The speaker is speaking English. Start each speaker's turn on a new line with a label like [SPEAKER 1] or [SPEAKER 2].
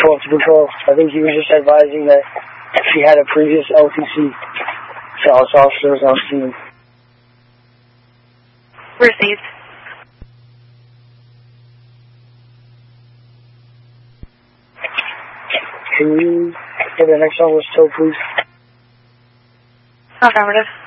[SPEAKER 1] Talk to patrol. I think he was just advising that she had a previous LTC. Dallas officers on scene.
[SPEAKER 2] Received.
[SPEAKER 1] Can you get the next one was tow, please?
[SPEAKER 2] Affirmative.